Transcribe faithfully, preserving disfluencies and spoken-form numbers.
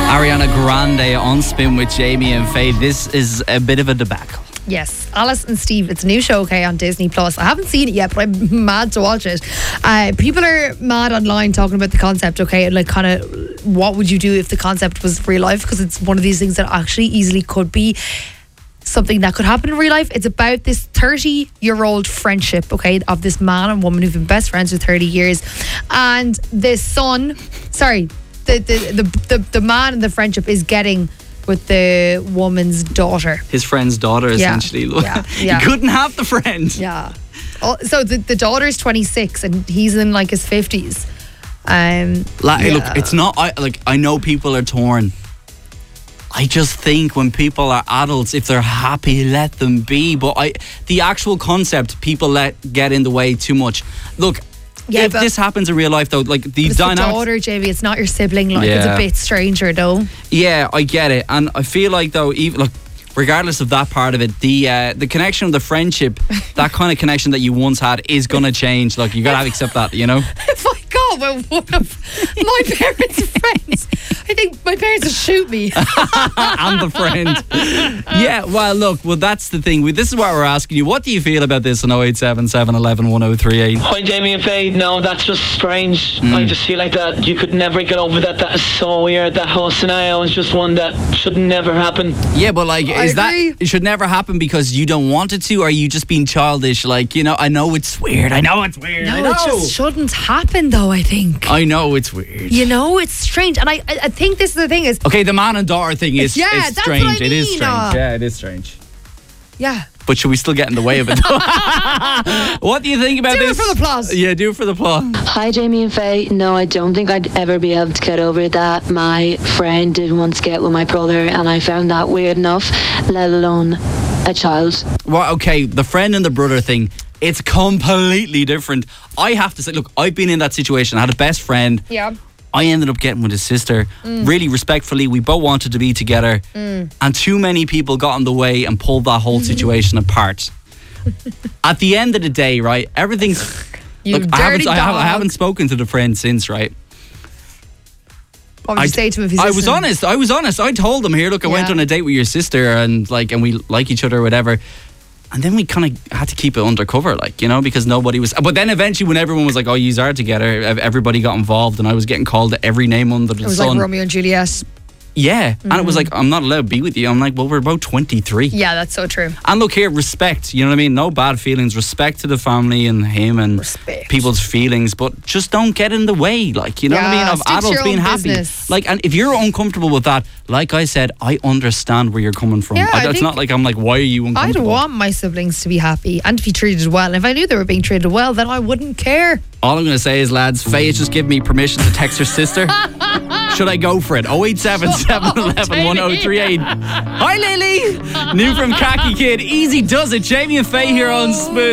Ariana Grande on Spin with Jamie and Faye. This is a bit of a debacle. Yes, Alice and Steve. It's a new show, okay, on Disney Plus. I haven't seen it yet, but I'm mad to watch it. Uh, people are mad online talking about the concept, okay, and like kind of what would you do if the concept was real life? Because it's one of these things that actually easily could be something that could happen in real life. It's about this thirty-year-old friendship, okay, of this man and woman who've been best friends for thirty years, and the son, sorry, the the the the, the man in the friendship is getting with the woman's daughter. His friend's daughter, essentially. Yeah, yeah. He couldn't have the friend. Yeah. Oh, so the, the daughter's twenty-six and he's in like his fifties. Um, like, yeah. Look, it's not, I, like, I know people are torn. I just think when people are adults, if they're happy, let them be. But I, the actual concept, people let get in the way too much. Look, yeah, if this happens in real life, though, like the it's dynamics, the daughter, J B, it's not your sibling. Like yeah. It's a bit stranger, though. Yeah, I get it, and I feel like though, even like, regardless of that part of it, the uh, the connection of the friendship, that kind of connection that you once had, is gonna change. Like you gotta accept that, you know. If I go with one of my parents' friends, I think my parents would shoot me. And the friend. Yeah, well, look, well, that's the thing. We, this is what we're asking you. What do you feel about this on oh eight seven seven, one one, one oh three eight? Hi, Jamie and Faye. No, that's just strange. Mm. I just feel like that you could never get over that. That is so weird. That whole scenario is just one that should never happen. Yeah, but like, I is agree. that, it should never happen because you don't want it to, or are you just being childish? Like, you know, I know it's weird. I know it's weird. No, I know. it just shouldn't happen, though, I think. I know it's weird. You know, it's strange. And I, I think this is the thing is... Okay, the man and daughter thing is, yeah, is that's strange. what I It is mean, strange. uh, Yeah, it is strange. Yeah. But should we still get in the way of it? What do you think about do this? Do it for the plot. Yeah, do it for the plot. Hi, Jamie and Faye. No, I don't think I'd ever be able to get over that. My friend did once get with my brother, and I found that weird enough, let alone a child. Well, okay, the friend and the brother thing, it's completely different. I have to say, look, I've been in that situation. I had a best friend. Yeah. I ended up getting with his sister. Mm. Really respectfully, we both wanted to be together. Mm. And too many people got in the way and pulled that whole situation apart. At the end of the day, right, everything's... You look, I haven't, I, haven't, I dog. haven't spoken to the friend since, right? What would you say to him if he's I was listening? honest. I was honest. I told him, here, look, I Yeah. went on a date with your sister and like, and we like each other or whatever. And then we kind of had to keep it undercover, like, you know, because nobody was... But then eventually when everyone was like, oh, yous are together, everybody got involved and I was getting called every name under the sun. It was sun. Like Romeo and Juliet. Yeah. Mm-hmm. And it was like, I'm not allowed to be with you. I'm like, well, we're about twenty-three. Yeah, that's so true. And look here, respect. You know what I mean? No bad feelings. Respect to the family and him and respect. People's feelings. But just don't get in the way, like, you know yeah, what I mean? Of adults being happy. Business. Like, and if you're uncomfortable with that, like I said, I understand where you're coming from. Yeah, I, I it's not like I'm like, why are you uncomfortable? I'd want my siblings to be happy and to be treated well. And if I knew they were being treated well, then I wouldn't care. All I'm going to say is, lads, Faye has just given me permission to text her sister. Should I go for it? oh eight seven seven, one one, one oh three eight. Hi, Lily. New from Khaki Kid. Easy does it. Jamie and Faye here on Spoon.